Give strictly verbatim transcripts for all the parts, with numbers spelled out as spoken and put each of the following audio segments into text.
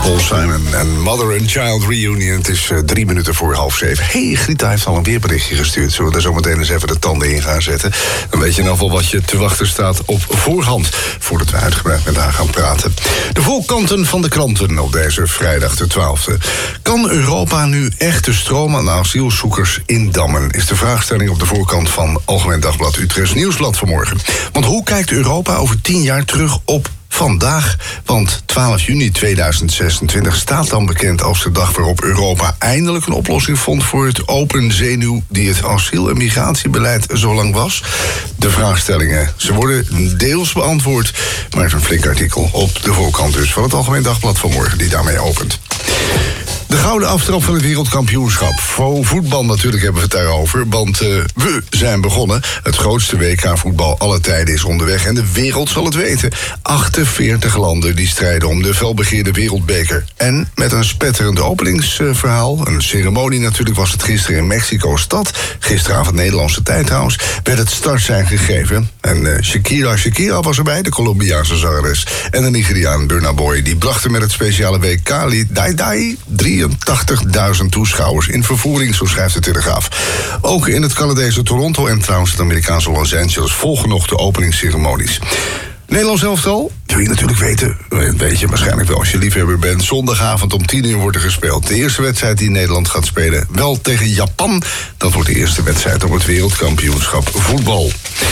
Paul Simon en Mother and Child Reunion. Het is uh, drie minuten voor half zeven. Hé, hey, Grieta heeft al een weerberichtje gestuurd. Zullen we daar zo meteen eens even de tanden in gaan zetten? Dan weet je in ieder geval wat je te wachten staat op voorhand, voordat we uitgebreid met haar gaan praten. De voorkanten van de kranten op deze vrijdag de twaalfde. Kan Europa nu echt de stroom aan asielzoekers indammen? Is de vraagstelling op de voorkant van Algemeen Dagblad Utrechts Nieuwsblad vanmorgen. Want hoe kijkt Europa over tien jaar terug op vandaag? Want twaalf juni tweeduizend zesentwintig staat dan bekend als de dag waarop Europa eindelijk een oplossing vond voor het open zenuw die het asiel- en migratiebeleid zo lang was. De vraagstellingen, ze worden deels beantwoord, maar er is een flink artikel op de voorkant dus van het Algemeen Dagblad vanmorgen die daarmee opent. De gouden aftrap van het wereldkampioenschap. Voor voetbal natuurlijk hebben we het daarover, want uh, we zijn begonnen. Het grootste W K voetbal aller tijden is onderweg en de wereld zal het weten. achtenveertig landen die strijden om de felbegeerde wereldbeker. En met een spetterend openingsverhaal, een ceremonie natuurlijk was het gisteren in Mexico-stad. Gisteravond Nederlandse tijd trouwens, werd het startsein gegeven. En uh, Shakira Shakira was erbij, de Colombiaanse zangeres. En de Nigeriaan Burna Boy, die brachten met het speciale W K-lied Dai Dai drieëntachtigduizend toeschouwers in vervoering, zo schrijft de Telegraaf. Ook in het Canadese Toronto en trouwens het Amerikaanse Los Angeles volgen nog de openingsceremonies. Nederlands elftal, wil je natuurlijk weten, weet je waarschijnlijk wel als je liefhebber bent. Zondagavond om tien uur wordt er gespeeld. De eerste wedstrijd die Nederland gaat spelen, wel tegen Japan. Dat wordt de eerste wedstrijd op het wereldkampioenschap voetbal.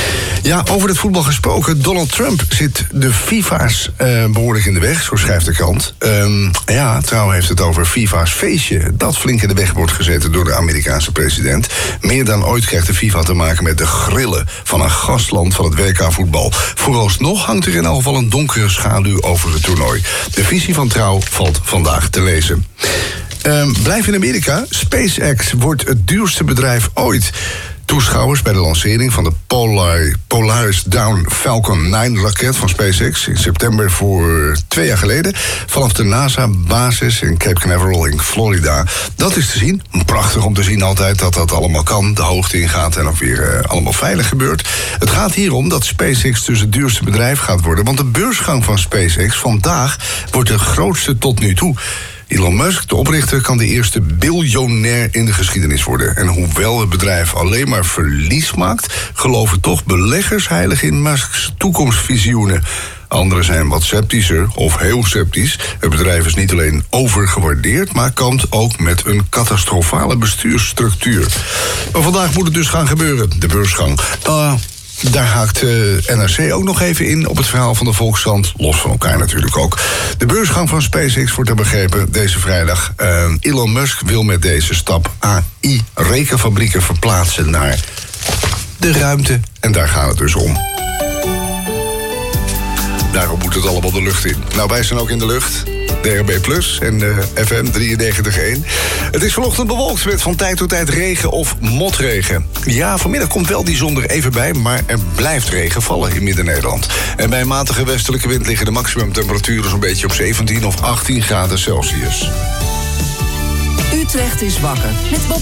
Ja, over het voetbal gesproken, Donald Trump zit de FIFA's uh, behoorlijk in de weg, zo schrijft de krant. Um, ja, Trouw heeft het over FIFA's feestje, dat flink in de weg wordt gezeten door de Amerikaanse president. Meer dan ooit krijgt de FIFA te maken met de grillen van een gastland van het W K voetbal. Vooralsnog hangt er in elk geval een donkere schaduw over het toernooi. De visie van Trouw valt vandaag te lezen. Um, blijf in Amerika. SpaceX wordt het duurste bedrijf ooit. Toeschouwers bij de lancering van de Polar, Polaris Dawn Falcon negen raket van SpaceX in september voor twee jaar geleden vanaf de NASA-basis in Cape Canaveral in Florida. Dat is te zien. Prachtig om te zien altijd dat dat allemaal kan, de hoogte ingaat en ook weer uh, allemaal veilig gebeurt. Het gaat hier om dat SpaceX dus het duurste bedrijf gaat worden, want de beursgang van SpaceX vandaag wordt de grootste tot nu toe. Elon Musk, de oprichter, kan de eerste biljonair in de geschiedenis worden. En hoewel het bedrijf alleen maar verlies maakt, geloven toch beleggers heilig in Musks toekomstvisioenen. Anderen zijn wat sceptischer of heel sceptisch. Het bedrijf is niet alleen overgewaardeerd, maar kampt ook met een catastrofale bestuursstructuur. Maar vandaag moet het dus gaan gebeuren, de beursgang. Uh, Daar haakt uh, N R C ook nog even in op het verhaal van de Volkskrant. Los van elkaar natuurlijk ook. De beursgang van SpaceX wordt er begrepen deze vrijdag. Uh, Elon Musk wil met deze stap A I-rekenfabrieken verplaatsen naar de ruimte. En daar gaat het dus om. Daarom moet het allemaal de lucht in. Nou, wij zijn ook in de lucht. D R B Plus en uh, F M drieënnegentig komma één. Het is vanochtend bewolkt met van tijd tot tijd regen of motregen. Ja, vanmiddag komt wel die zon er even bij, maar er blijft regen vallen in Midden-Nederland. En bij een matige westelijke wind liggen de maximumtemperaturen zo'n beetje op zeventien of achttien graden Celsius. Utrecht is wakker met Bob